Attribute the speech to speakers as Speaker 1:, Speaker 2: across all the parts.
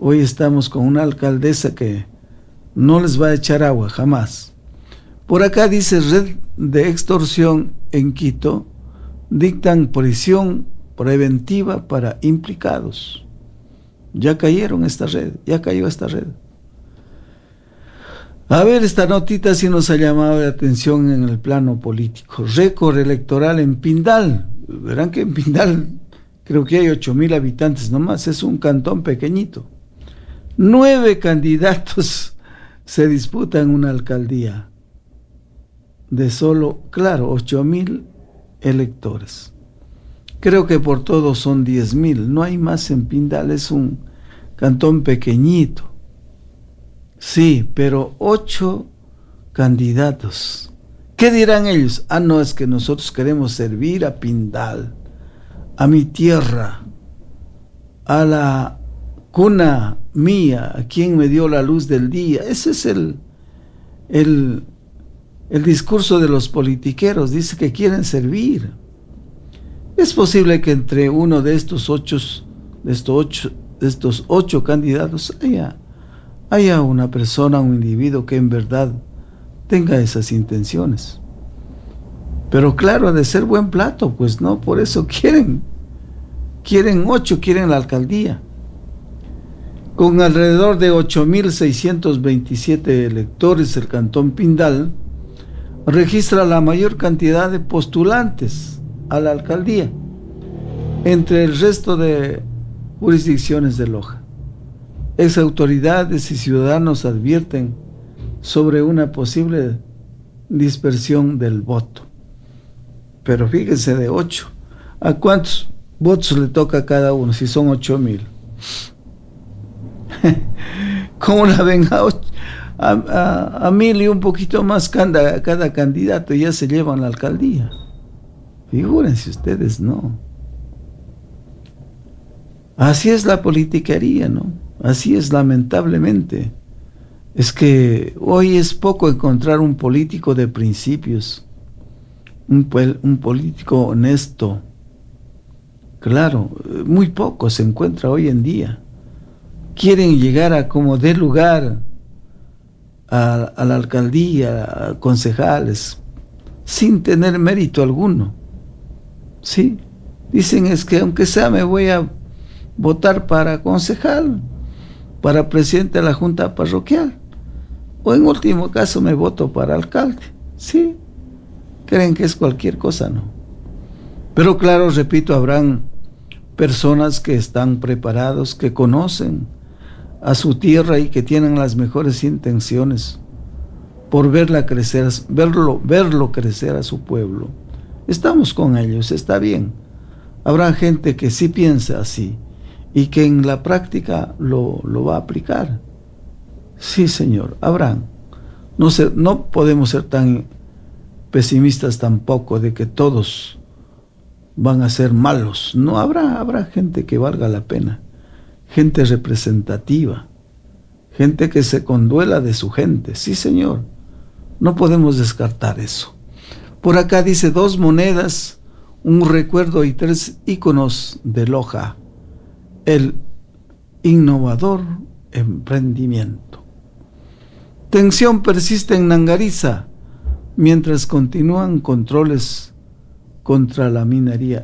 Speaker 1: Hoy estamos con una alcaldesa que no les va a echar agua jamás. Por acá dice: red de extorsión en Quito, dictan prisión preventiva para implicados. Ya cayó esta red. A ver, esta notita sí nos ha llamado la atención en el plano político. Récord electoral en Pindal. Verán que en Pindal creo que hay 8,000 habitantes nomás, es un cantón pequeñito. 9 candidatos se disputan una alcaldía de solo, claro, 8,000 electores. Creo que por todos son 10,000, no hay más en Pindal, es un cantón pequeñito. Sí, pero 8 candidatos. ¿Qué dirán ellos? Ah, no, es que nosotros queremos servir a Pindal, a mi tierra, a la cuna mía, a quien me dio la luz del día. Ese es el discurso de los politiqueros. Dice que quieren servir. Es posible que entre uno de estos ocho candidatos haya una persona, un individuo que en verdad tenga esas intenciones. Pero claro, ha de ser buen plato, pues no, por eso quieren 8, quieren la alcaldía. Con alrededor de 8,627 electores, el cantón Pindal registra la mayor cantidad de postulantes a la alcaldía entre el resto de jurisdicciones de Loja. Exautoridades y ciudadanos advierten sobre una posible dispersión del voto. Pero fíjense, de 8, ¿a cuántos votos le toca a cada uno? Si son 8,000. ¿Cómo la ven? A 1,000 y un poquito más cada candidato, ya se llevan la alcaldía. Figúrense ustedes, ¿no? Así es la politiquería, ¿no? Así es, lamentablemente. Es que hoy es poco encontrar un político de principios, un político honesto. Claro, muy poco se encuentra hoy en día. Quieren llegar a como dé lugar a la alcaldía, a concejales, sin tener mérito alguno. Sí, dicen es que aunque sea me voy a votar para concejal, para presidente de la junta parroquial, o en último caso me voto para alcalde. Sí, creen que es cualquier cosa, ¿no? Pero claro, repito, habrán personas que están preparados, que conocen a su tierra y que tienen las mejores intenciones por verlo crecer a su pueblo. Estamos con ellos, está bien. Habrá gente que sí piensa así y que en la práctica lo va a aplicar. Sí, señor, habrán. No podemos ser tan pesimistas tampoco de que todos van a ser malos. No, habrá gente que valga la pena, gente representativa, gente que se conduela de su gente. Sí, señor, no podemos descartar eso. Por acá dice: 2 monedas, un recuerdo y 3 íconos de Loja, el innovador emprendimiento. Tensión persiste en Nangariza mientras continúan controles contra la minería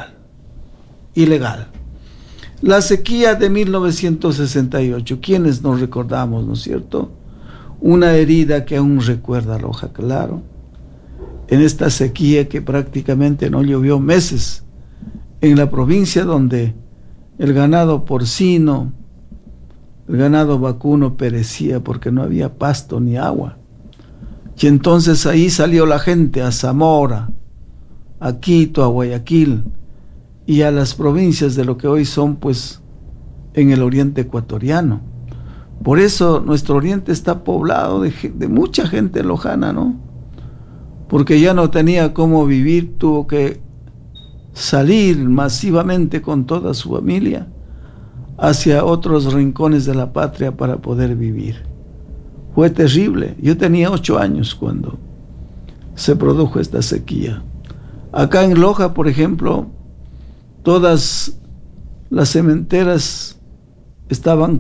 Speaker 1: ilegal. La sequía de 1968, ¿quiénes nos recordamos, no es cierto? Una herida que aún recuerda a Loja, claro. En esta sequía que prácticamente no llovió meses, en la provincia donde el ganado porcino, el ganado vacuno perecía porque no había pasto ni agua. Y entonces ahí salió la gente a Zamora, a Quito, a Guayaquil y a las provincias de lo que hoy son pues en el oriente ecuatoriano. Por eso nuestro oriente está poblado de mucha gente lojana, ¿no? Porque ya no tenía cómo vivir, tuvo que salir masivamente con toda su familia hacia otros rincones de la patria para poder vivir. Fue terrible. Yo tenía 8 años cuando se produjo esta sequía. Acá en Loja, por ejemplo, todas las cementeras estaban